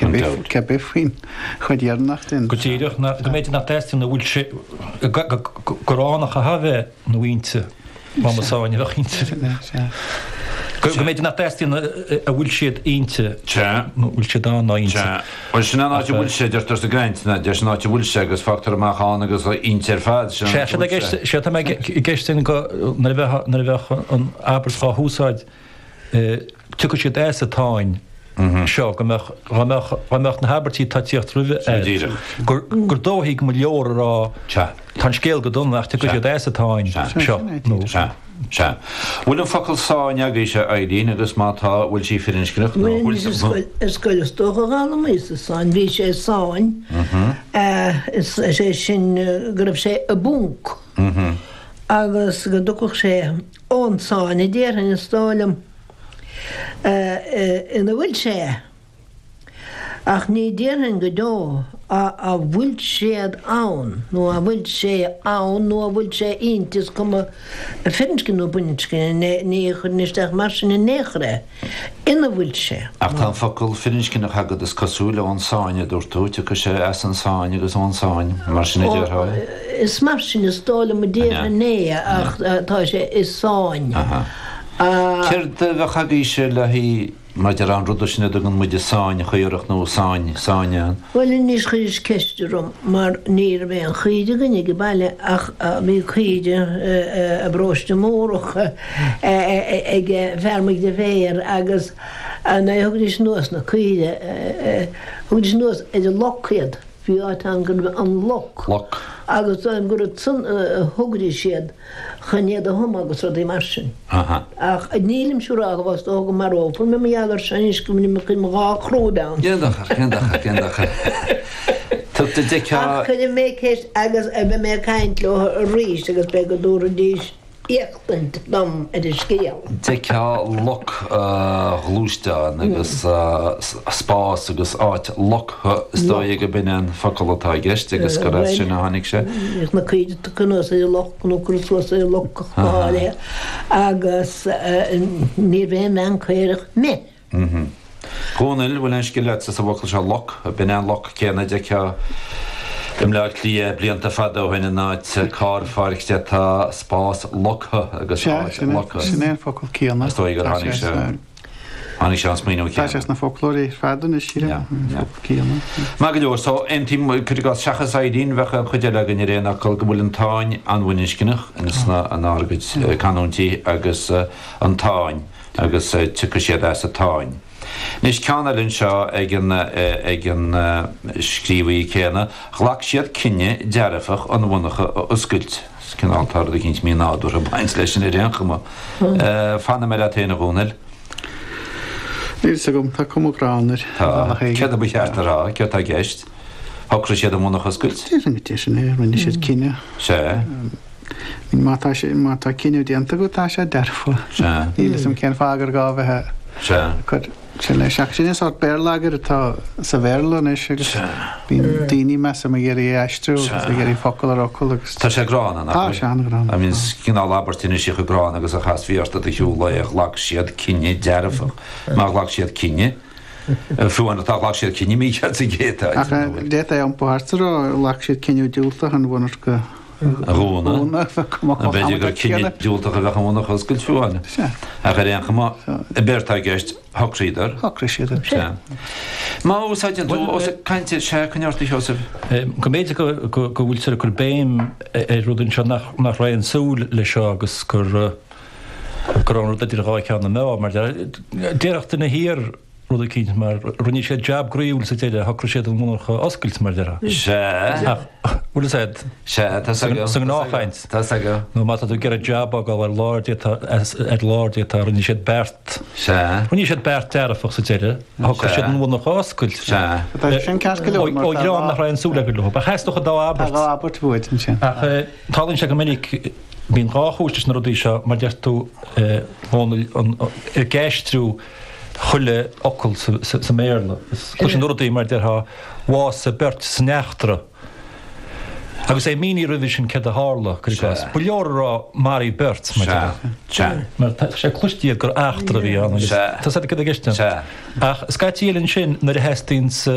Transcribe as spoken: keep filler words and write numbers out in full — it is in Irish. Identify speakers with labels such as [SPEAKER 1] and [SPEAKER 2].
[SPEAKER 1] Cebeh faoin chuidéarnach den.
[SPEAKER 2] Go tíireach go méidir nach testin na bhfuil sé goránach a hafeh nó víinte má sáin a chinte. Go méidir nach testin a bhfuil siad ínte bhfuil sé dá náinte.
[SPEAKER 3] Bhil sin ná bhfuil sé deir tar a gaiintna, de ná bhfuil sé agus factar amachán agus intar fad.
[SPEAKER 2] sé sé geistin go na bheith an abersá húsáid tu siad éis atáin seo go meach na habertí tatíocht ruúh gur dóthaí go leor rá tá scéal go donnach tu siad éis atáin seo nó.
[SPEAKER 3] Se. Bhfuil an focail sáin aga sé éirín agus mátá bhfuil sí firinnscnach
[SPEAKER 4] Is scoil tócha gála mí sáin, bhí sé sáin sé sin guribh sé a búnc agus go ducach sé ón sáin i ddéirthain is stálam ina bhfuil sé ach ní ddéirthain go dó a bhfuil séad ann nó a bhfuil sé ann nó a bhfuil sé intas cum a finscin nó buinscin ní chuníisteach mar sin na néchre ina bhfuil sé.
[SPEAKER 3] Ach tá focail firinnscinnach agad is cosúla ón sáine dúirtúte go sé as an sáin agus ón sáin mar sin idirtha.
[SPEAKER 4] Is mar sin is stála mo déirtha né ach tá sé is sáin.
[SPEAKER 3] Ceir de bheith chagaí sé le hí mar de an rud sinna an muidir sáin chuireach nó sáin sáineán.
[SPEAKER 4] Well níos chuidir ceisteúm mar ní bheith an chuide gonne go bailile ach bhí chuide a bróiste mórach ag fermig de bhéir agus na thugdís nuas na chuide thugdís nuas idir lochiad bhí áit an gur an loch.
[SPEAKER 3] Loch.
[SPEAKER 4] Agus an gur thugdí siad chunéad a thum agus rud é mar sin. Ach nílim siúrá go bhás óga mar ópa, me meallar sanis go mní chu gá chrúdán.
[SPEAKER 3] Gendachar, gendachar, gendachar. Tugta deá...
[SPEAKER 4] Ach chuine mé céist agus a be mé caint le rís agus be go dúra díos échtint dom idir scéal.
[SPEAKER 3] Deá loch glúisteán agus spás agus áit loch stoi go binan focailtá gist agus go raibh sin na hánig sé.
[SPEAKER 4] Ís na chuide chunas é loch nó cruúas é loch cháile agus ní bhéh me an chuireach mé.
[SPEAKER 3] Gónil bhfuil an sciile sa bhacail se loch a binan loch céanna deá Im le lí blianta fada bhaine náid cá fáirte tá spás locha agus
[SPEAKER 1] sin focail cíanna
[SPEAKER 3] Stoi gur hánig sé hánig sé an smíú
[SPEAKER 1] Tá na folklóí fadan is síre cíanna.
[SPEAKER 3] Má go leor só ein tím chuá seachas aidín bhecha chuide le gan réana go bhfuil an táin anhainicinnach inasna an ágaid canúntí agus an táin agus tu siad as a táin. Nis ceannalinn seo ag an scríomhaí céanna, chhlac siad cinne dearafach an bhunacha oscailt. Cin antar a cinint mí náúr a baint leis sin i réanchama. Fanna mar a téna bhúnil?
[SPEAKER 1] Níl sa gom tá cumránir.
[SPEAKER 3] Cead a bu cheartarrá, cead a gceist. Thocra siad a bhunacha oscailt?
[SPEAKER 1] Tíir an sin é, man siad cinne.
[SPEAKER 3] Sé?
[SPEAKER 1] Mátá cinú déanta go tá sé dearfa. Níl sem cén fágar gá bheitthe.
[SPEAKER 3] Se.
[SPEAKER 1] Se le seach sin is át bearlagar atá sa bhéirlan is agus bíon daoine me sem a géirí eistrú a géirí focail ar ocul agus.
[SPEAKER 3] Tá sé grán
[SPEAKER 1] Tá sé an grán.
[SPEAKER 3] A mín cinál labartíine si go grán agus a chas bhíarsta a hiúla ag lach siad cinne dearafach. Má lach siad cinne. Fuúan atá lach siad cinne mí chead sa géta.
[SPEAKER 1] Déta é an páirtar ó lach siad cinneú dúlta an bhhanar go
[SPEAKER 3] Rúna a beidir gur cinne dúlta a bhecha múna chuscail fuáine. A chu réan chumá i beirtá gceist hochrídar.
[SPEAKER 1] Hochrídar.
[SPEAKER 3] Má úsáidin tú ó caiinte sé chuneirta Joseph?
[SPEAKER 2] Go méidir go bhfuil sa gur béim rudinn seo nach raon súl le seo agus gur gur an rud idir ráid ceanna mé mar déireachta na hir rud a cínt mar runní sé jab gríúil sa téile hochra séad an múnacha oscailt mar deara.
[SPEAKER 3] Sé.
[SPEAKER 2] Bhfuil said?
[SPEAKER 3] Sé, tá
[SPEAKER 2] sa náchaint.
[SPEAKER 3] Tá aga.
[SPEAKER 2] nó má tú gur a jab a gáil láirdí ag láirdí tá runní séad bert.
[SPEAKER 3] Sé.
[SPEAKER 2] Runní séad bert dearafach sa téile hochra séad an múnacha oscailt.
[SPEAKER 3] Sé.
[SPEAKER 1] sin ceart go leor
[SPEAKER 2] ó grán nach raon súla go leor. Ba cheist a dá abert.
[SPEAKER 1] Tá abert bhuaid sin.
[SPEAKER 2] Tálann sé go minic bíon ráthúistas na rudí seo mar deart tú ar geistrú chuile ocul sa méarla. Chus an nuirdaí mar deartha bhás a bert sa neachtra. Agus é míní rudí sin cead a hála chuás. Bu leor rá marí bert mar mar sé chluistíad gur achtra bhí an. Tá sé go a gceiste. Ach scaitiílann sin nar a heistín